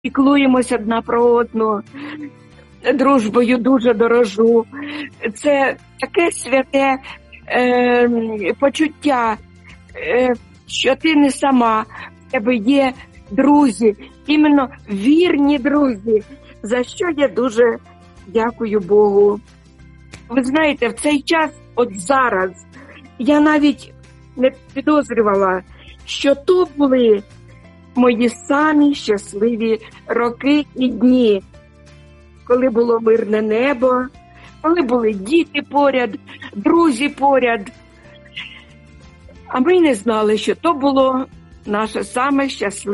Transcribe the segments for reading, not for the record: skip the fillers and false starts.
піклуємось одна про одну, дружбою дуже дорожу. Це таке святе почуття, що ти не сама, в тебе є друзі, іменно вірні друзі, за що я дуже дякую Богу. Ви знаєте, в цей час, от зараз, я навіть не підозрювала, що то були мої самі щасливі роки і дні, коли було мирне небо, коли були діти поряд, друзі поряд. А ми не знали, що то було наше саме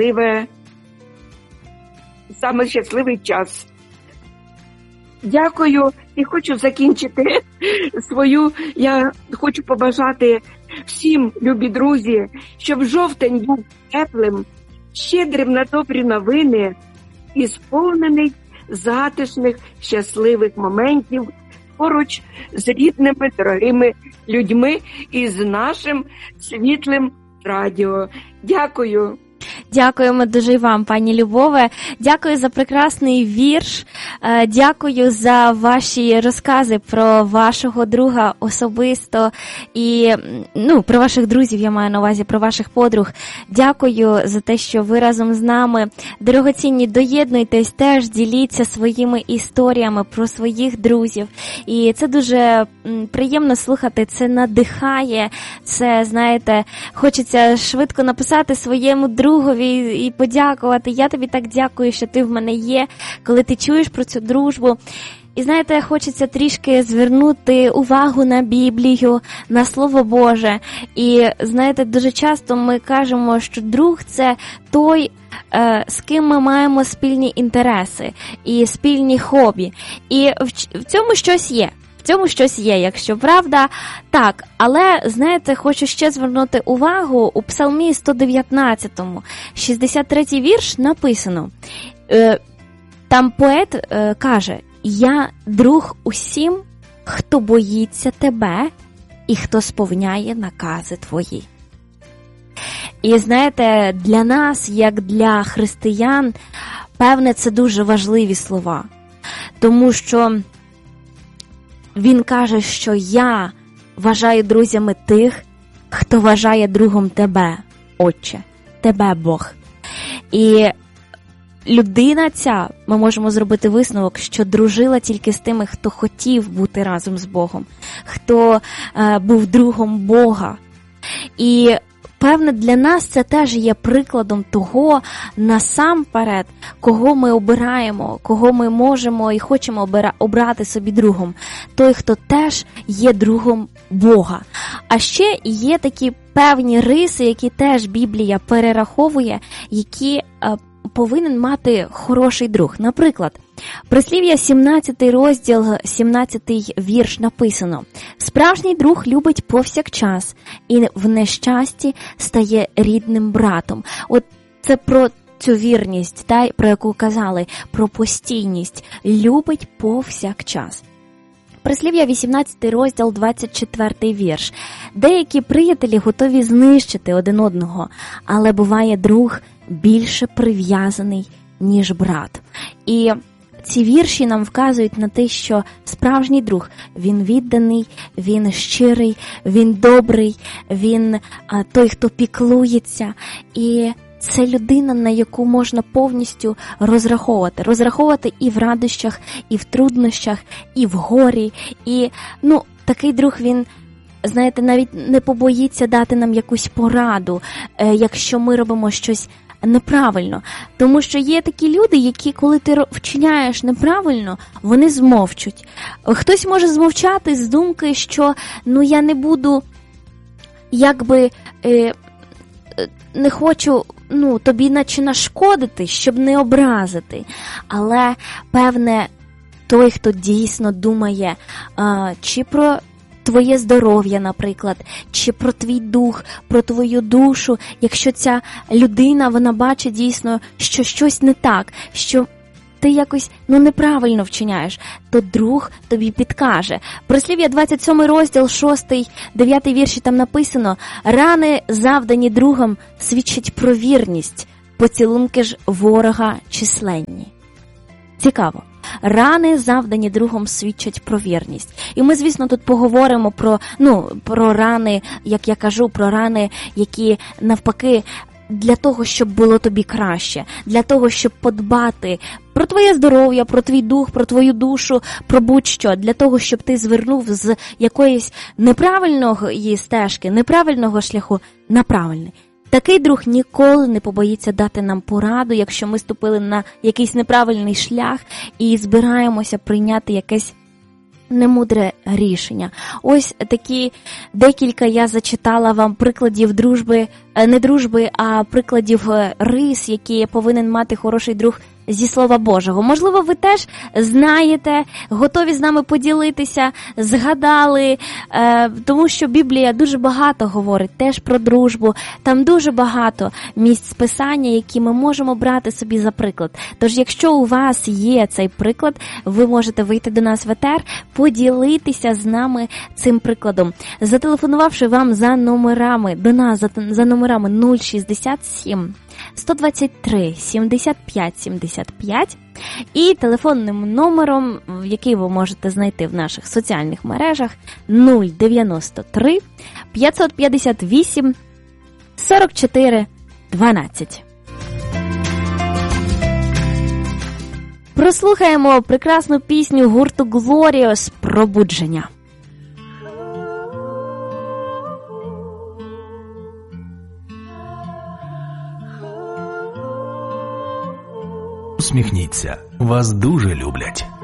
щасливий час. Дякую і хочу закінчити я хочу побажати всім, любі друзі, щоб жовтень був теплим, щедрим на добрі новини і сповнений затишних, щасливих моментів поруч з рідними, дорогими людьми і з нашим світлим радіо. Дякую. Дякуємо дуже і вам, пані Любове. Дякую за прекрасний вірш. Дякую за ваші розкази про вашого друга особисто і, про ваших друзів, я маю на увазі, про ваших подруг. Дякую за те, що ви разом з нами. Дорогоцінні, доєднуйтесь теж, діліться своїми історіями про своїх друзів. І це дуже приємно слухати, це надихає, це, знаєте, хочеться швидко написати своєму другові і подякувати. Я тобі так дякую, що ти в мене є, коли ти чуєш про цю дружбу. І знаєте, хочеться трішки звернути увагу на Біблію, на Слово Боже. І знаєте, дуже часто ми кажемо, що друг – це той, з ким ми маємо спільні інтереси і спільні хобі. І в цьому щось є. В цьому щось є, якщо правда. Так, але, знаєте, хочу ще звернути увагу, у Псалмі 119-му, 63-й вірш написано. Там поет каже: «Я друг усім, хто боїться тебе і хто сповняє накази твої». І, знаєте, для нас, як для християн, певне, це дуже важливі слова. Тому що він каже, що я вважаю друзями тих, хто вважає другом тебе, Отче, тебе, Бог. І людина ця, ми можемо зробити висновок, що дружила тільки з тими, хто хотів бути разом з Богом, хто був другом Бога. І певне, для нас це теж є прикладом того, насамперед, кого ми обираємо, кого ми можемо і хочемо обрати собі другом. Той, хто теж є другом Бога. А ще є такі певні риси, які теж Біблія перераховує, які повинен мати хороший друг. Наприклад, Прислів'я 17 розділ, 17 вірш написано: «Справжній друг любить повсякчас і в нещасті стає рідним братом». От це про цю вірність, про яку казали, про постійність. Любить повсякчас. Прислів'я 18 розділ, 24 вірш. «Деякі приятелі готові знищити один одного, але буває друг більше прив'язаний, ніж брат». І ці вірші нам вказують на те, що справжній друг, він відданий, він щирий, він добрий, він той, хто піклується. І це людина, на яку можна повністю розраховувати. Розраховувати і в радощах, і в труднощах, і в горі. І, такий друг, він, знаєте, навіть не побоїться дати нам якусь пораду, якщо ми робимо щось неправильно. Тому що є такі люди, які, коли ти вчиняєш неправильно, вони змовчуть. Хтось може змовчати з думки, що я не буду, не хочу, тобі наче нашкодити, щоб не образити. Але, певне, той, хто дійсно думає, чи про твоє здоров'я, наприклад, чи про твій дух, про твою душу, якщо ця людина, вона бачить дійсно, що щось не так, що ти якось неправильно вчиняєш, то друг тобі підкаже. Прислів'я 27 розділ, 6, 9 вірші там написано: «Рани, завдані другом, свідчать про вірність, поцілунки ж ворога численні. Цікаво. Рани, завдані другом, свідчать про вірність. І ми, звісно, тут поговоримо про рани, як я кажу, про рани, які, навпаки, для того, щоб було тобі краще, для того, щоб подбати про твоє здоров'я, про твій дух, про твою душу, про будь-що, для того, щоб ти звернув з якоїсь неправильної стежки, неправильного шляху на правильний. Такий друг ніколи не побоїться дати нам пораду, якщо ми ступили на якийсь неправильний шлях і збираємося прийняти якесь немудре рішення. Ось такі декілька я зачитала вам прикладів дружби, не дружби, а прикладів рис, які повинен мати хороший друг зі Слова Божого. Можливо, ви теж знаєте, готові з нами поділитися, згадали, тому що Біблія дуже багато говорить теж про дружбу. Там дуже багато місць Писання, які ми можемо брати собі за приклад. Тож, якщо у вас є цей приклад, ви можете вийти до нас в етер, поділитися з нами цим прикладом. Зателефонувавши вам за номерами, до нас за номерами 067 123 75 75 і телефонним номером, який ви можете знайти в наших соціальних мережах, 093 558 44 12. Прослухаємо прекрасну пісню гурту Glorious «Пробудження». Усміхніться, вас дуже люблять.